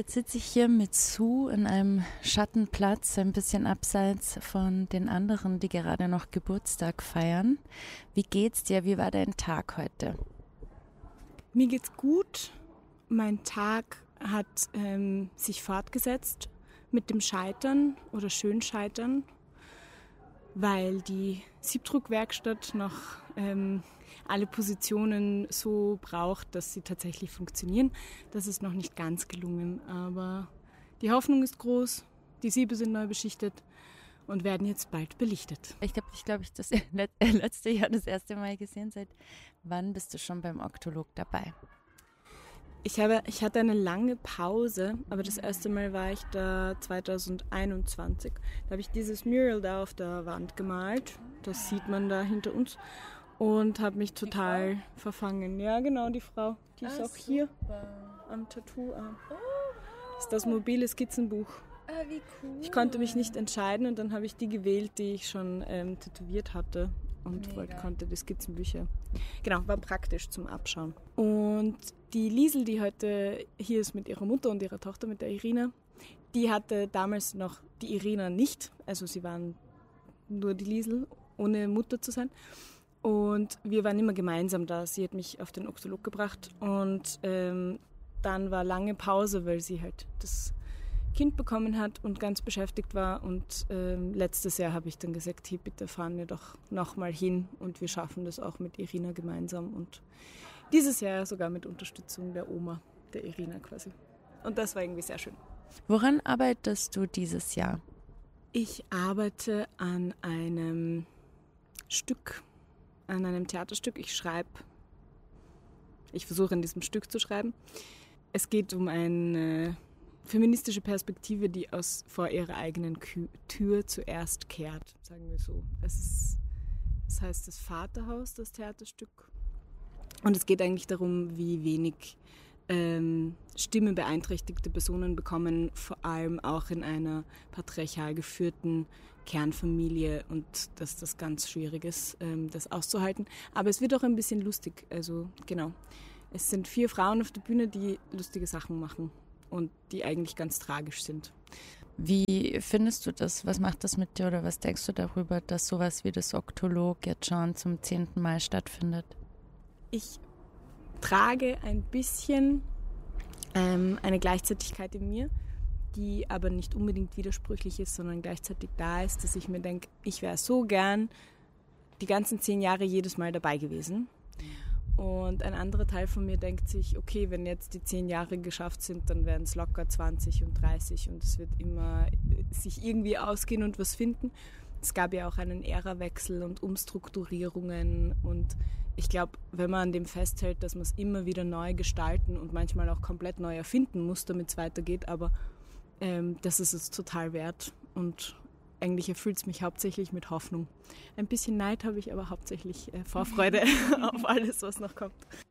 Jetzt sitze ich hier mit Sue in einem Schattenplatz, ein bisschen abseits von den anderen, die gerade noch Geburtstag feiern. Wie geht's dir? Wie war dein Tag heute? Mir geht's gut. Mein Tag hat sich fortgesetzt mit dem Scheitern oder Schönscheitern, weil die Siebdruckwerkstatt noch alle Positionen so braucht, dass sie tatsächlich funktionieren. Das ist noch nicht ganz gelungen, aber die Hoffnung ist groß, die Siebe sind neu beschichtet und werden jetzt bald belichtet. Ich glaube, ich das letzte Jahr das erste Mal gesehen. Seit wann bist du schon beim Oktolog dabei? Ich hatte eine lange Pause, aber das erste Mal war ich da 2021. Da habe ich dieses Mural da auf der Wand gemalt. Das sieht man da hinter uns. Und habe mich total verfangen. Ja, genau, die Frau. Die ist auch hier am Tattoo-Arm. Das ist das mobile Skizzenbuch. Wie cool. Ich konnte mich nicht entscheiden und dann habe ich die gewählt, die ich schon tätowiert hatte. Und konnte die Skizzenbücher. Genau, war praktisch zum Abschauen. Und die Liesel, die heute hier ist mit ihrer Mutter und ihrer Tochter, mit der Irina, die hatte damals noch die Irina nicht. Also sie waren nur die Liesel, ohne Mutter zu sein. Und wir waren immer gemeinsam da. Sie hat mich auf den Oktolog gebracht. Und dann war lange Pause, weil sie halt das Kind bekommen hat und ganz beschäftigt war. Und letztes Jahr habe ich dann gesagt, hey, bitte fahren wir doch nochmal hin und wir schaffen das auch mit Irina gemeinsam. Und dieses Jahr sogar mit Unterstützung der Oma, der Irina quasi. Und das war irgendwie sehr schön. Woran arbeitest du dieses Jahr? Ich arbeite an einem Stück, an einem Theaterstück. Ich versuche in diesem Stück zu schreiben. Es geht um eine feministische Perspektive, die vor ihrer eigenen Tür zuerst kehrt, sagen wir so. Es heißt das Vaterhaus, das Theaterstück. Und es geht eigentlich darum, wie wenig stimmenbeeinträchtigte Personen bekommen, vor allem auch in einer patriarchal geführten Kernfamilie und dass das ganz schwierig ist, das auszuhalten. Aber es wird auch ein bisschen lustig. Also genau, es sind 4 Frauen auf der Bühne, die lustige Sachen machen und die eigentlich ganz tragisch sind. Wie findest du das? Was macht das mit dir oder was denkst du darüber, dass sowas wie das Oktolog jetzt schon zum 10. Mal stattfindet? Ich trage ein bisschen eine Gleichzeitigkeit in mir, die aber nicht unbedingt widersprüchlich ist, sondern gleichzeitig da ist, dass ich mir denke, ich wäre so gern die ganzen 10 Jahre jedes Mal dabei gewesen. Und ein anderer Teil von mir denkt sich, okay, wenn jetzt die 10 Jahre geschafft sind, dann werden es locker 20 und 30 und es wird immer sich irgendwie ausgehen und was finden. Es gab ja auch einen Ärawechsel und Umstrukturierungen und ich glaube, wenn man an dem festhält, dass man es immer wieder neu gestalten und manchmal auch komplett neu erfinden muss, damit es weitergeht, aber das ist es total wert und eigentlich erfüllt es mich hauptsächlich mit Hoffnung. Ein bisschen Neid habe ich, aber hauptsächlich Vorfreude auf alles, was noch kommt.